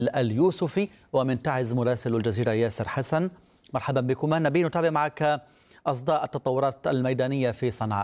اليوسفي، ومن تعز مراسل الجزيرة ياسر حسن. مرحبا بكما. نبي نتابع معك أصداء التطورات الميدانية في صنعاء.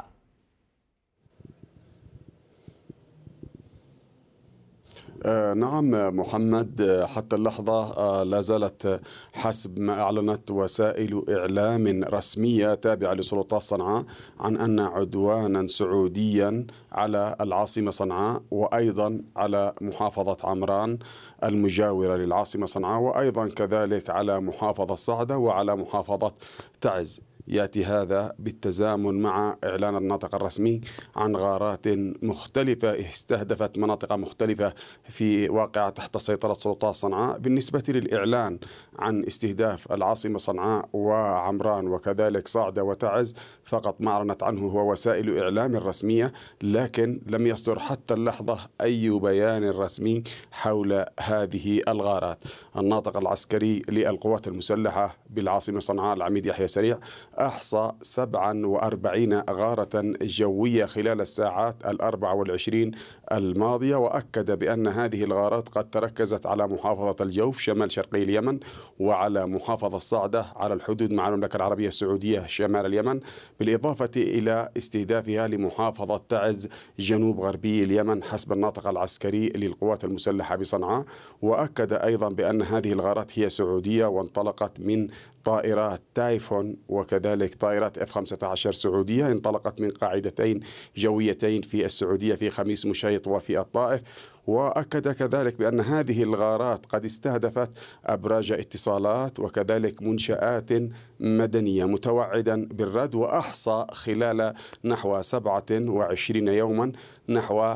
نعم محمد، حتى اللحظة لا زالت حسب ما أعلنت وسائل إعلام رسمية تابعة لسلطات صنعاء عن أن عدوانا سعوديا على العاصمة صنعاء وأيضا على محافظة عمران المجاورة للعاصمة صنعاء وأيضا كذلك على محافظة صعدة وعلى محافظة تعز. يأتي هذا بالتزامن مع إعلان الناطق الرسمي عن غارات مختلفة استهدفت مناطق مختلفة في واقع تحت سيطرة سلطات صنعاء. بالنسبة للإعلان عن استهداف العاصمة صنعاء وعمران وكذلك صعدة وتعز فقط ما أعلنت عنه هو وسائل إعلام رسمية، لكن لم يصدر حتى اللحظة أي بيان رسمي حول هذه الغارات. الناطق العسكري للقوات المسلحة بالعاصمة صنعاء العميد يحيى سريع أحصى 47 غارة جوية خلال الساعات 24 الماضية، وأكد بأن هذه الغارات قد تركزت على محافظة الجوف شمال شرقي اليمن وعلى محافظة صعدة على الحدود مع المملكة العربية السعودية شمال اليمن، بالإضافة إلى استهدافها لمحافظة تعز جنوب غربي اليمن حسب الناطق العسكري للقوات المسلحة بصنعاء. وأكد أيضا بأن هذه الغارات هي سعودية وانطلقت من طائرات تايفون وكذلك طائرات F-15 سعودية انطلقت من قاعدتين جويتين في السعودية في خميس مشيط وفي الطائف. وأكد كذلك بأن هذه الغارات قد استهدفت أبراج اتصالات وكذلك منشآت مدنية متوعدا بالرد، وأحصى خلال نحو 27 يوما نحو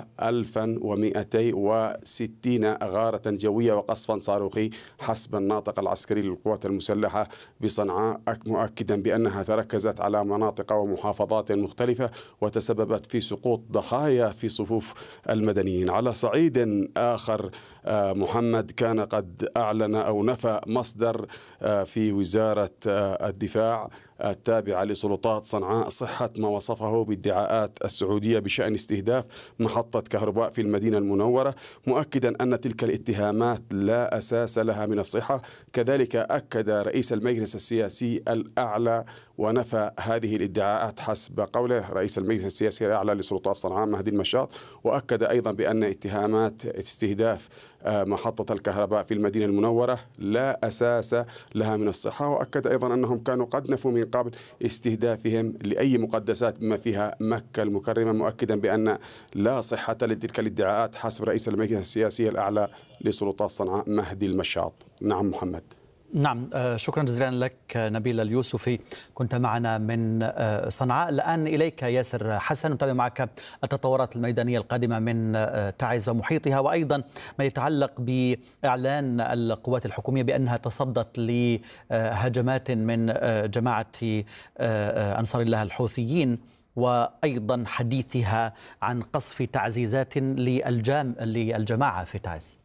1260 غارة جوية وقصفا صاروخي حسب الناطق العسكري للقوات المسلحة بصنعاء، مؤكدا بأنها تركزت على مناطق ومحافظات مختلفة وتسببت في سقوط ضحايا في صفوف المدنيين. على صعيد آخر محمد، كان قد أعلن أو نفى مصدر في وزارة الدفاع التابعة لسلطات صنعاء صحة ما وصفه بادعاءات السعودية بشأن استهداف محطة كهرباء في المدينة المنورة، مؤكدا أن تلك الاتهامات لا أساس لها من الصحة. كذلك أكد رئيس المجلس السياسي الأعلى ونفى هذه الادعاءات حسب قوله رئيس المجلس السياسي الأعلى لسلطات صنعاء مهدي المشاط، وأكد أيضا بأن اتهامات استهداف محطة الكهرباء في المدينة المنورة لا أساس لها من الصحة. وأكد أيضا أنهم كانوا قد نفوا من قبل استهدافهم لأي مقدسات بما فيها مكة المكرمة، مؤكدا بأن لا صحة لتلك الادعاءات حسب رئيس المجلس السياسي الأعلى لسلطات صنعاء مهدي المشاط. نعم محمد. نعم، شكرا جزيلا لك نبيل اليوسفي، كنت معنا من صنعاء. الآن إليك ياسر حسن، نتابع معك التطورات الميدانية القادمة من تعز ومحيطها، وأيضا ما يتعلق بإعلان القوات الحكومية بأنها تصدت لهجمات من جماعة أنصار الله الحوثيين، وأيضا حديثها عن قصف تعزيزات للجماعة في تعز.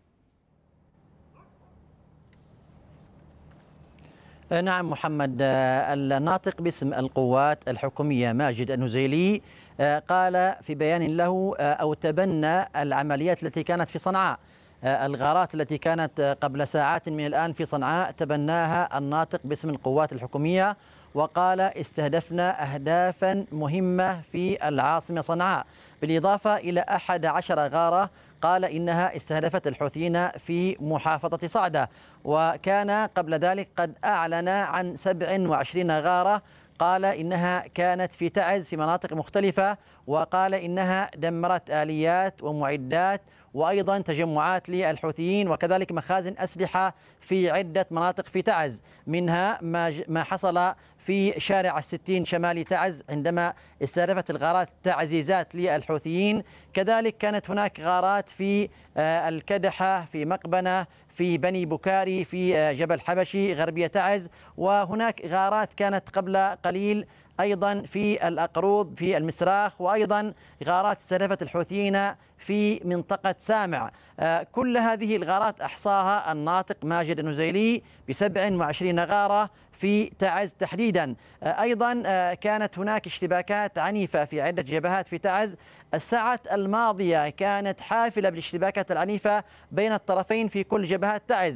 نعم محمد، الناطق باسم القوات الحكومية ماجد النزيلي قال في بيان له أو تبنى العمليات التي كانت في صنعاء، الغارات التي كانت قبل ساعات من الآن في صنعاء تبناها الناطق باسم القوات الحكومية، وقال استهدفنا أهدافا مهمة في العاصمة صنعاء، بالإضافة إلى 11 غارة قال إنها استهدفت الحوثيين في محافظة صعدة، وكان قبل ذلك قد أعلن عن 27 غارة قال إنها كانت في تعز في مناطق مختلفة، وقال إنها دمرت آليات ومعدات وأيضا تجمعات للحوثيين وكذلك مخازن أسلحة في عدة مناطق في تعز، منها ما حصل في شارع الستين شمال تعز عندما استهدفت الغارات تعزيزات للحوثيين. كذلك كانت هناك غارات في الكدحة، في مقبنة، في بني بكاري، في جبل حبشي غربية تعز، وهناك غارات كانت قبل قليل أيضا في الأقروض في المسراخ، وأيضا غارات استهدفت الحوثيين في منطقة سامع. كل هذه الغارات أحصاها الناطق ماجد النزيلي ب27 غارة في تعز تحديدا. أيضا كانت هناك اشتباكات عنيفة في عدة جبهات في تعز. الساعات الماضية كانت حافلة بالاشتباكات العنيفة بين الطرفين في كل جبهات تعز.